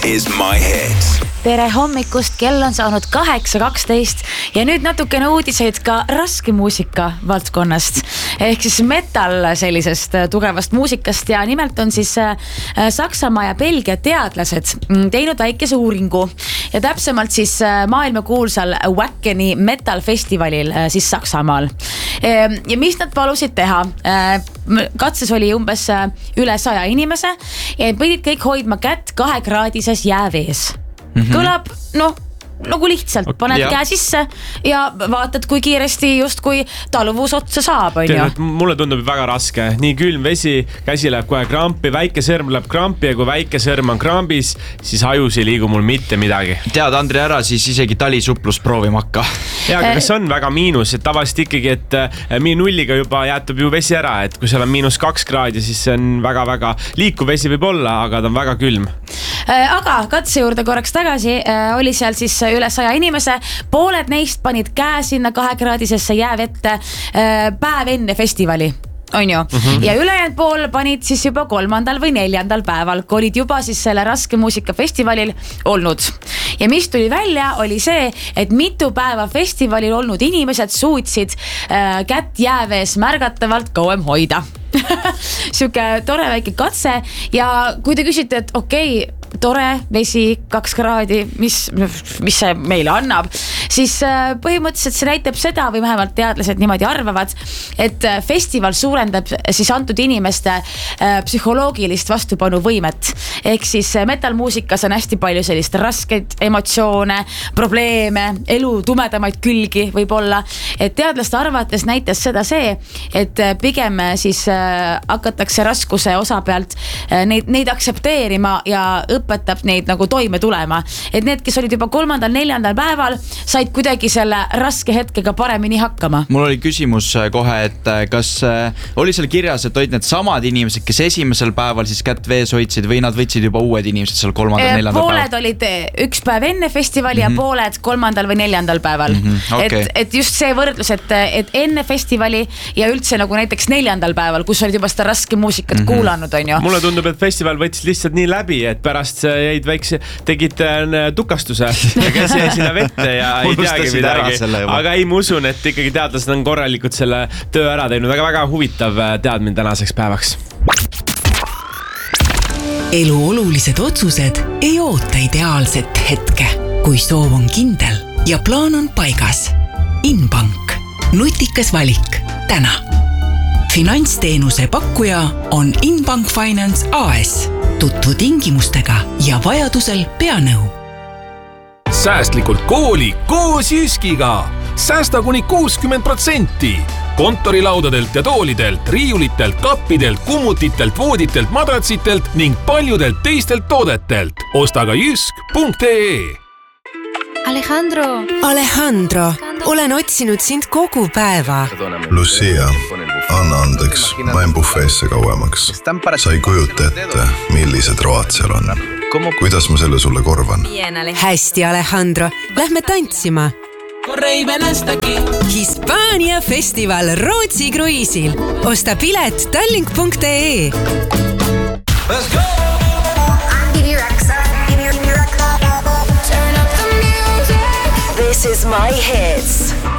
is my hit. Tere hommikust, kell on saanud 8:12 ja nüüd natukene uudiseid ka raske muusika valdkonnast ehk siis metal sellisest tugevast muusikast ja nimelt on siis Saksamaa ja Belgia teadlased teinud väikese uuringu ja täpsemalt siis maailmakuulsal Wackeni metal festivalil siis Saksamaal. Ja mis nad palusid teha? Katses oli umbes üle 100 inimese ja pidid kõik hoidma kätt 2-kraadises jäävees. Kõlab, nagu lihtsalt paned käe sisse ja vaatad, kui kiiresti just kui taluvus otsa saab, on ju. Mulle tundub väga raske. Nii külm vesi, käsi läheb kohe krampi, väike sõrm läheb krampi ja kui väike sõrm on krambis, siis hajus ei liigu mul mitte midagi. Tead, Andri, ära siis isegi talisuplust proovima hakka. Ja aga see on väga miinus, et tavaliselt ikkagi, et nulliga juba jäetab ju vesi ära, et kui seal on -2 kraadi, siis see on väga-väga liikuv vesi võib olla, aga ta on väga külm. Aga katse juurde korraks tagasi, oli seal siis üle 100 inimese, pooled neist panid käe sinna 2-kraadisesse jäävette päev enne festivali, on ju. Ja ülejäänud pool panid siis juba 3. või 4. päeval, kui olid juba siis selle raske muusikafestivalil olnud. Ja mis tuli välja, oli see, et mitu päeva festivalil olnud inimesed suutsid kätt jäävees märgatavalt kauem hoida. Siuke tore väike katse ja kui te küsite, et okei, tore vesi 2 kraadi, mis see meile annab, siis põhimõtteliselt see näitab seda või vähemalt teadlased niimoodi arvavad, et festival suurendab siis antud inimeste psühholoogilist vastupanuvõimet. Ehk siis metalmuusikas on hästi palju sellist raskeid emotsioone, probleeme, elu tumedamaid külgi võib-olla. Et teadlaste arvates näitas seda see, et pigem siis hakatakse raskuse osa pealt neid aksepteerima ja õpetab neid nagu toime tulema. Et need, kes olid juba 3. 4. päeval, said kuidagi selle raske hetkega paremini hakkama. Mul oli küsimus kohe, et kas oli seal kirjas, et olid need samad inimesed, kes esimesel päeval siis kätt vees hoidsid või nad võtsid juba uued inimesed seal 3. 4. päeval? Pooled olid üks päev enne festivali ja pooled 3. või 4. päeval. Okay. Et just see võrdlus, et enne festivali ja üldse nagu näiteks 4. päeval, kus olid juba seda raske muusikat kuulanud, on ju. Mulle tundub, et festival võttis lihtsalt nii läbi, et pärast jäid väikse, tegid tukastuse ja käsi jäi sinna vette ja ei teagi midagi. Aga ei, ma usun, et ikkagi teadlased on korralikult selle töö ära teinud. Väga huvitav teadmine tänaseks päevaks. Elu olulised otsused ei oota ideaalset hetke, kui soov on kindel ja plaan on paigas. Inbank. Nutikas valik. Täna. Finantsteenuse pakkuja on Inbank Finance AS. Tutvu tingimustega ja vajadusel pea nõu. Säästlikult kooli koos Jyskiga. Säästa kuni 60%. Kontorilaudadelt ja toolidelt, riiulitelt, kappidelt, kummutitelt, vooditelt, madratsitelt ning paljudelt teistelt toodetelt. Osta ka jysk.ee. Alejandro, olen otsinud sind kogu päeva. Lucia, anna andeks, ma en bufeesse kauemaks. Sa ei kujuta ette, millised road seal on. Kuidas ma selle sulle korvan? Hästi, Alejandro, lähme tantsima. Hispaania festival Rootsi kruiisil. Osta pilet tallink.ee. Let's go! This is my hits.